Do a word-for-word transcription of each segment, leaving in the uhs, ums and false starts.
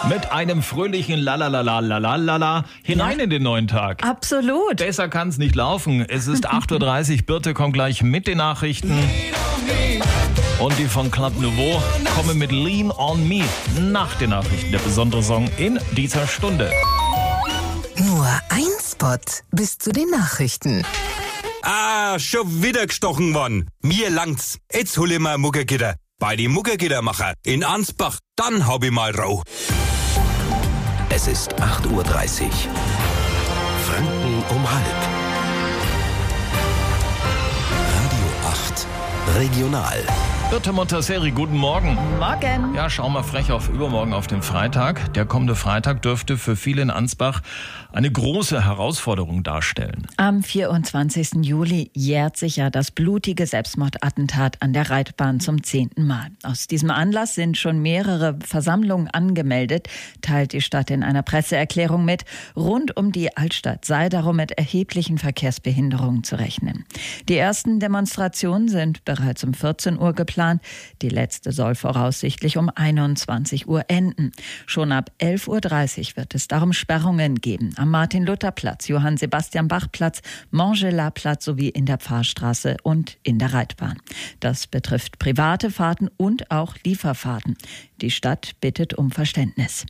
Mit einem fröhlichen Lalalalalala hinein Ja. in den neuen Tag. Absolut. Besser kann's nicht laufen. Es ist acht Uhr dreißig. Birte kommt gleich mit den Nachrichten. Und die von Club Nouveau kommen mit Lean on Me nach den Nachrichten. Der besondere Song in dieser Stunde. Nur ein Spot bis zu den Nachrichten. Ah, schon wieder gestochen worden. Mir langt's. Jetzt hol ich mal Muckergitter. Bei die Muckergittermacher in Ansbach. Dann hab ich mal Rau. Es ist acht Uhr dreißig. Franken um halb. Radio acht. Regional. Birte Montasseri, guten Morgen. Morgen. Ja, schauen wir frech auf übermorgen, auf den Freitag. Der kommende Freitag dürfte für viele in Ansbach eine große Herausforderung darstellen. Am vierundzwanzigsten Juli jährt sich ja das blutige Selbstmordattentat an der Reitbahn zum zehnten Mal. Aus diesem Anlass sind schon mehrere Versammlungen angemeldet, teilt die Stadt in einer Presseerklärung mit. Rund um die Altstadt sei darum mit erheblichen Verkehrsbehinderungen zu rechnen. Die ersten Demonstrationen sind bereits um vierzehn Uhr geplant. Die letzte soll voraussichtlich um einundzwanzig Uhr enden. Schon ab elf Uhr dreißig wird es darum Sperrungen geben. Am Martin-Luther-Platz, Johann-Sebastian-Bach-Platz, Montgelas-Platz sowie in der Pfarrstraße und in der Reitbahn. Das betrifft private Fahrten und auch Lieferfahrten. Die Stadt bittet um Verständnis.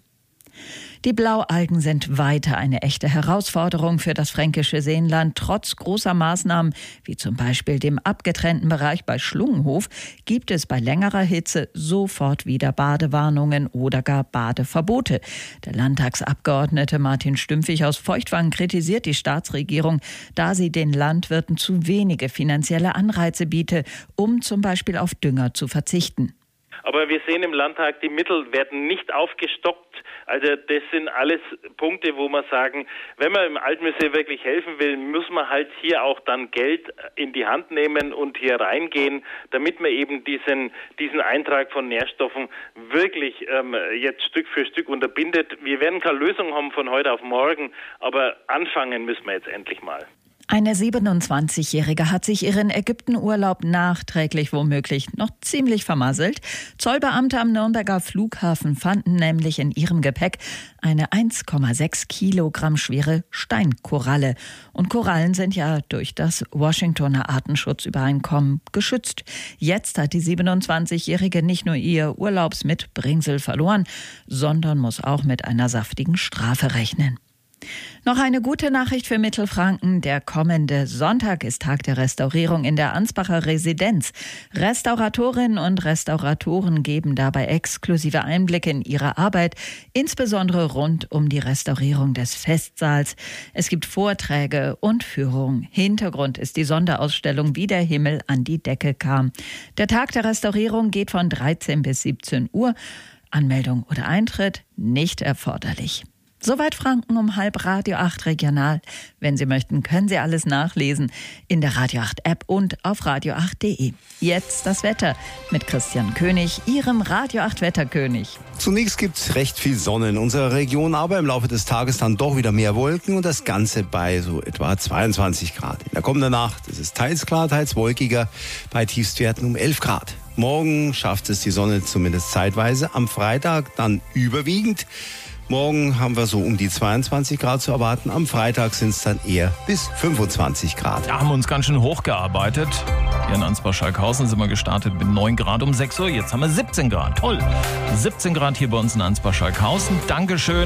Die Blaualgen sind weiter eine echte Herausforderung für das fränkische Seenland. Trotz großer Maßnahmen, wie zum Beispiel dem abgetrennten Bereich bei Schlungenhof, gibt es bei längerer Hitze sofort wieder Badewarnungen oder gar Badeverbote. Der Landtagsabgeordnete Martin Stümpfig aus Feuchtwangen kritisiert die Staatsregierung, da sie den Landwirten zu wenige finanzielle Anreize biete, um zum Beispiel auf Dünger zu verzichten. Aber wir sehen im Landtag, die Mittel werden nicht aufgestockt. Also das sind alles Punkte, wo wir sagen, wenn man im Altmuseum wirklich helfen will, muss man halt hier auch dann Geld in die Hand nehmen und hier reingehen, damit man eben diesen diesen Eintrag von Nährstoffen wirklich ähm, jetzt Stück für Stück unterbindet. Wir werden keine Lösung haben von heute auf morgen, aber anfangen müssen wir jetzt endlich mal. Eine siebenundzwanzigjährige hat sich ihren Ägyptenurlaub nachträglich womöglich noch ziemlich vermasselt. Zollbeamte am Nürnberger Flughafen fanden nämlich in ihrem Gepäck eine eins Komma sechs Kilogramm schwere Steinkoralle. Und Korallen sind ja durch das Washingtoner Artenschutzübereinkommen geschützt. Jetzt hat die siebenundzwanzigjährige nicht nur ihr Urlaubsmitbringsel verloren, sondern muss auch mit einer saftigen Strafe rechnen. Noch eine gute Nachricht für Mittelfranken. Der kommende Sonntag ist Tag der Restaurierung in der Ansbacher Residenz. Restauratorinnen und Restauratoren geben dabei exklusive Einblicke in ihre Arbeit, insbesondere rund um die Restaurierung des Festsaals. Es gibt Vorträge und Führungen. Hintergrund ist die Sonderausstellung Wie der Himmel an die Decke kam. Der Tag der Restaurierung geht von dreizehn bis siebzehn Uhr. Anmeldung oder Eintritt nicht erforderlich. Soweit Franken um halb Radio acht Regional. Wenn Sie möchten, können Sie alles nachlesen in der Radio acht App und auf radio acht punkt de. Jetzt das Wetter mit Christian König, Ihrem Radio acht Wetterkönig. Zunächst gibt's recht viel Sonne in unserer Region, aber im Laufe des Tages dann doch wieder mehr Wolken und das Ganze bei so etwa zweiundzwanzig Grad. In der kommenden Nacht ist es teils klar, teils wolkiger, bei Tiefstwerten um elf Grad. Morgen schafft es die Sonne zumindest zeitweise, am Freitag dann überwiegend. Morgen haben wir so um die zweiundzwanzig Grad zu erwarten. Am Freitag sind es dann eher bis fünfundzwanzig Grad. Da haben wir uns ganz schön hochgearbeitet. Hier in Ansbach-Schalkhausen sind wir gestartet mit neun Grad um sechs Uhr. Jetzt haben wir siebzehn Grad. Toll. siebzehn Grad hier bei uns in Ansbach-Schalkhausen. Dankeschön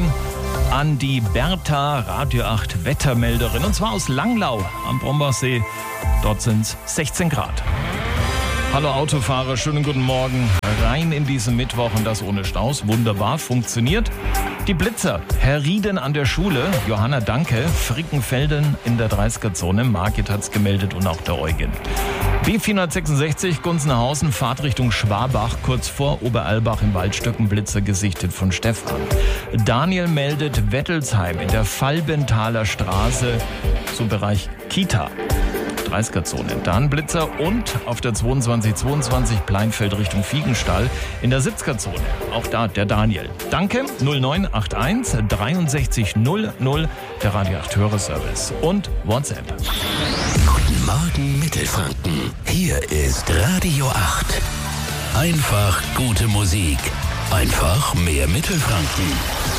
an die Bertha, Radio acht Wettermelderin. Und zwar aus Langlau am Brombachsee. Dort sind es sechzehn Grad. Hallo Autofahrer, schönen guten Morgen. Rein in diesen Mittwoch und das ohne Staus. Wunderbar, funktioniert. Die Blitzer, Herr Rieden an der Schule, Johanna Danke, Frickenfelden in der dreißiger-Zone, Margit hat's gemeldet und auch der Eugen. B vierhundertsechsundsechzig, Gunzenhausen, Fahrt Richtung Schwabach, kurz vor Oberalbach im Waldstücken, Blitzer gesichtet von Stefan. Daniel meldet Wettelsheim in der Falbenthaler Straße, so Bereich Kita. dreißiger-Zone. Dann Blitzer und auf der zweiundzwanzig zweiundzwanzig Pleinfeld Richtung Fiegenstall in der siebziger-Zone. Auch da der Daniel. Danke, null neun acht eins dreiundsechzig null null, der Radio acht Hörerservice und WhatsApp. Guten Morgen Mittelfranken. Hier ist Radio acht. Einfach gute Musik. Einfach mehr Mittelfranken.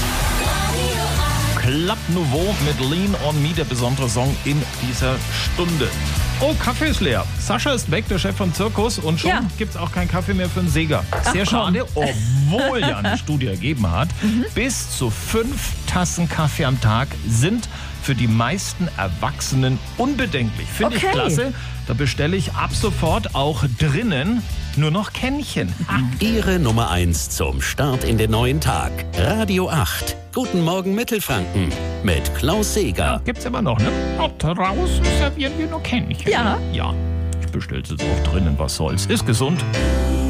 Club Nouveau mit Lean on Me, der besondere Song in dieser Stunde. Oh, Kaffee ist leer. Sascha ist weg, der Chef vom Zirkus. Und schon Ja. gibt es auch keinen Kaffee mehr für den Seger. Sehr Ach, komm. schade, obwohl ja eine Studie ergeben hat, Mhm. bis zu fünf Tassen Kaffee am Tag sind für die meisten Erwachsenen unbedenklich. Finde ich Okay. klasse. Da bestelle ich ab sofort auch drinnen nur noch Kännchen. Ihre Nummer eins zum Start in den neuen Tag. Radio acht. Guten Morgen Mittelfranken mit Klaus Seger. Gibt's immer noch, ne? Und raus servieren wir nur Kännchen. Ja. Ja. Ich bestell's jetzt auch drinnen, was soll's. Ist gesund.